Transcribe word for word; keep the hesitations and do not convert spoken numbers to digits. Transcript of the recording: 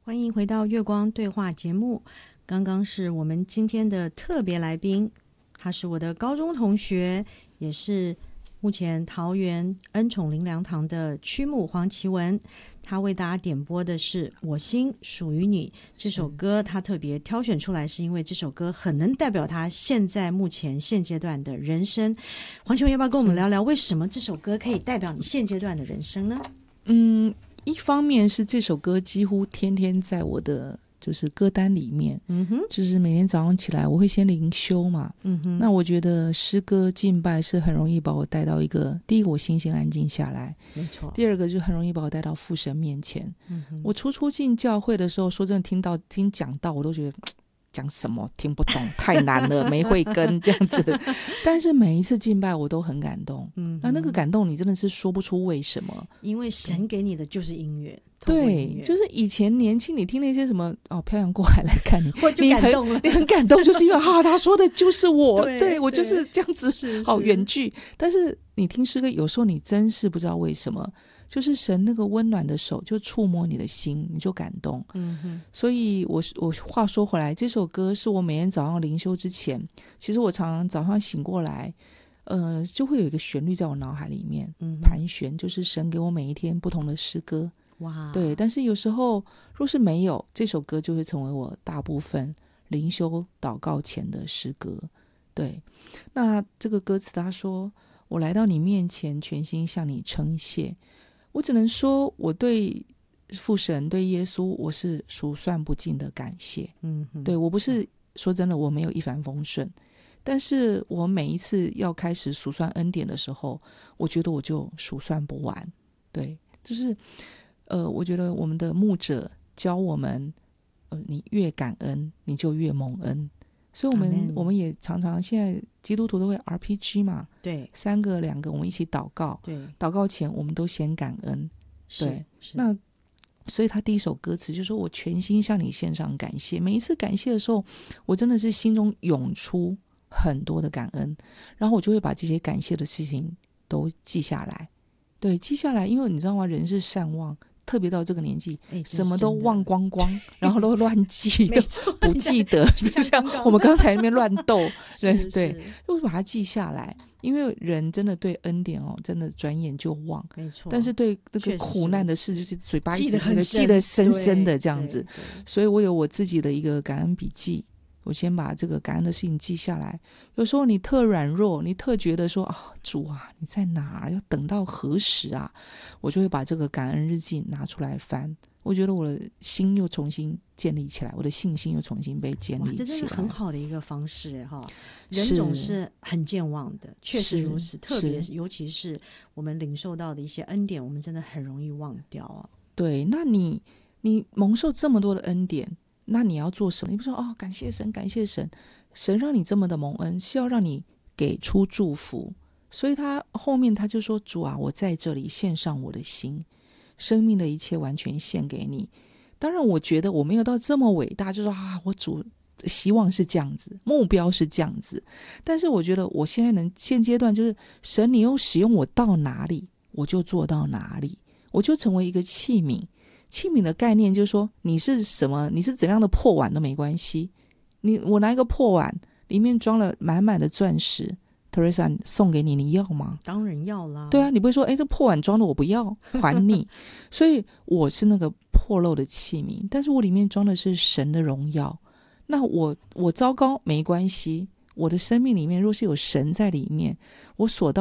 欢迎回到月光对话节目。刚刚是我们今天的特别来宾，他是我的高中同学，也是目前桃园恩宠灵粮堂的曲牧黄绮雯。他为大家点播的是《我心属于你》这首歌，他特别挑选出来是因为这首歌很能代表他现在目前现阶段的人生。黄绮雯要不要跟我们聊聊为什么这首歌可以代表你现阶段的人生呢？ 嗯，一方面是这首歌几乎天天在我的就是歌单里面，嗯哼，就是每天早上起来我会先灵修嘛，嗯哼，那我觉得诗歌敬拜是很容易把我带到一个，第一个我心情安静下来， 没错， 第二个就很容易把我带到父神面前。嗯哼，我初初进教会的时候，说真的，听到听讲道我都觉得讲什么听不懂，太难了，没会跟这样子。但是每一次敬拜我都很感动，嗯，那那个感动你真的是说不出为什么， 因为神给你的就是音乐。 对，就是以前年轻你听那些什么哦，漂洋过海来看你， 我就感动了， 你很感动，就是因为啊，他说的就是我， 对， 对我就是这样子，好远距。但是你听诗歌，有时候你真是不知道为什么，就是神那个温暖的手就触摸你的心，你就感动。嗯哼，所以我我话说回来，这首歌是我每天早上灵修之前，其实我常常早上醒过来。呃，就会有一个旋律在我脑海里面、嗯、盘旋，就是神给我每一天不同的诗歌。哇，对，但是有时候若是没有这首歌，就会成为我大部分灵修祷告前的诗歌。对，那这个歌词他说，我来到你面前，全心向你称谢。我只能说我对父神对耶稣我是数算不尽的感谢。嗯哼，对，我不是说真的我没有一帆风顺，但是我每一次要开始数算恩典的时候，我觉得我就数算不完。对，就是呃，我觉得我们的牧者教我们，呃，你越感恩，你就越蒙恩。所以我们我们也常常现在基督徒都会 R P G 嘛， 对， 三个两个我们一起祷告， 对， 祷告前我们都先感恩，对，那所以他第一首歌词就说我全心向你献上感谢。每一次感谢的时候，我真的是心中涌出很多的感恩，然后我就会把这些感谢的事情都记下来。对，记下来，因为你知道吗，人是善忘，特别到这个年纪、欸、什么都忘光光然后都乱记都不记得，就像我们刚才那边乱斗对对，就把它记下来。因为人真的对恩典哦，真的转眼就忘，没错。但是对那个苦难的事，就是嘴巴一直记得记得深深的这样子。所以我有我自己的一个感恩笔记，我先把这个感恩的事情记下来。有时候你特软弱，你特觉得说啊、哦，主啊，你在哪儿？要等到何时啊？我就会把这个感恩日记拿出来翻。我觉得我的心又重新建立起来，我的信心又重新被建立起来。 这真是很好的一个方式哈！人总是很健忘的，确实如此。特别是尤其是我们领受到的一些恩典，我们真的很容易忘掉啊。 对，那你你蒙受这么多的恩典，那你要做什么？你不说哦，感谢神，感谢神，神让你这么的蒙恩，是要让你给出祝福。所以他后面他就说：“主啊，我在这里献上我的心。”生命的一切完全献给你。当然我觉得我没有到这么伟大，就是说啊，我主希望是这样子，目标是这样子，但是我觉得我现在能现阶段就是神你又使用我到哪里我就做到哪里，我就成为一个器皿。器皿的概念就是说你是什么，你是怎样的破碗都没关系，你我拿一个破碗里面装了满满的钻石Teresa 送给你，你要吗？ 当然要啦。 对啊，你不会说哎，这破碗装的我不要还你所以我是那个破漏的器皿，但是我里面装的是神的荣耀。那我我糟糕没关系，我的生命里面若是有神在里面，我所到